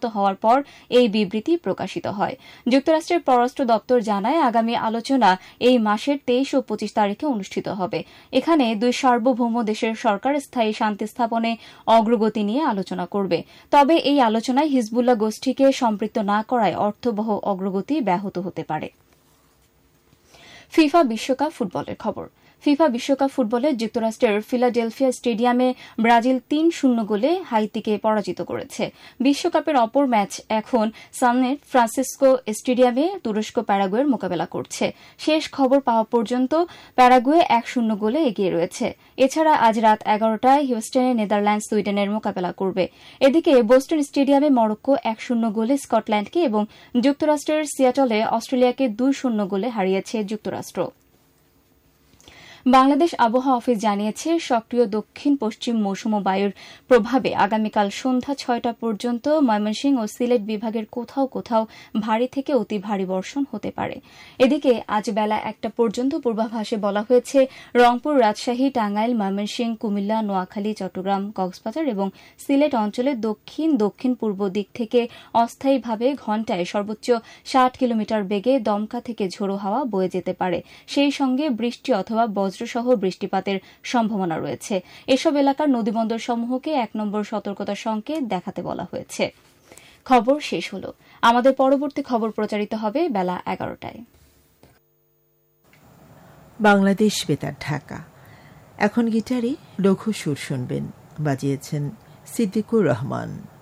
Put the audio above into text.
সমাপ্ত হওয়ার পর এই বিবৃতি প্রকাশিত হয়। যুক্তরাষ্ট্রের পররাষ্ট্র দপ্তর জানায়, আগামী আলোচনা এই মাসের 23 ও 25 তারিখে অনুষ্ঠিত হবে। এখানে দুই সার্বভৌম দেশের সরকার স্থায়ী শান্তি স্থাপনে অগ্রগতি নিয়ে আলোচনা করবে। তবে এই আলোচনায় হিজবুল্লাহ গোষ্ঠীকে সম্পৃক্ত না করায় অর্থবহ অগ্রগতি ব্যাহত হতে পারে। ফিফা বিশ্বকাপ ফুটবলের খবর। ফিফা বিশ্বকাপ ফুটবলে যুক্তরাষ্ট্রের ফিলাডেলফিয়া স্টেডিয়ামে ব্রাজিল ৩-০ গোলে হাইতিকে পরাজিত করেছে। বিশ্বকাপের অপর ম্যাচ এখন সান ফ্রান্সিসকো স্টেডিয়ামে তুরস্ক প্যারাগুয়ের মোকাবেলা করছে। শেষ খবর পাওয়া পর্যন্ত প্যারাগুয়ে ১-০ গোলে এগিয়ে রয়েছে। এছাড়া আজ রাত ১১টায় হিউস্টনে নেদারল্যান্ডস সুইডেনের মোকাবেলা করবে। এদিকে বোস্টন স্টেডিয়ামে মরক্কো ১-০ গোলে স্কটল্যান্ডকে এবং যুক্তরাষ্ট্রের সিয়াটলে অস্ট্রেলিয়াকে ২-০ গোলে হারিয়েছে যুক্তরাষ্ট্র। বাংলাদেশ আবহাওয়া অফিস জানিয়েছে, সক্রিয় দক্ষিণ পশ্চিম মৌসুমী বায়ুর প্রভাবে আগামীকাল সন্ধ্যা ৬টা পর্যন্ত ময়মনসিংহ ও সিলেট বিভাগের কোথাও কোথাও ভারী থেকে অতি ভারী বর্ষণ হতে পারে। এদিকে আজ বেলা ১টা পর্যন্ত পূর্বাভাসে বলা হয়েছে, রংপুর, রাজশাহী, টাঙ্গাইল, ময়মনসিংহ, কুমিল্লা, নোয়াখালী, চট্টগ্রাম, কক্সবাজার এবং সিলেট অঞ্চলে দক্ষিণ দক্ষিণ পূর্ব দিক থেকে অস্থায়ীভাবে ঘণ্টায় সর্বোচ্চ ৬০ কিলোমিটার বেগে দমকা থেকে ঝোড়ো হাওয়া বয়ে যেতে পারে। সেই সঙ্গে বৃষ্টি অথবা বজ্রসহ বৃষ্টিপাতের সম্ভাবনা রয়েছে। এসব এলাকার নদীবন্দরসমূহকে ১ নম্বর সতর্কতা সংকেত দেখাতে বলা হয়েছে। খবর শেষ হল। আমাদের পরবর্তী খবর প্রচারিত হবে বেলা ১১টায়। বাংলাদেশ বেতার, ঢাকা। এখন গিটারে লঘু সুর শুনবেন, বাজিয়েছেন সিদ্দিকুর রহমান।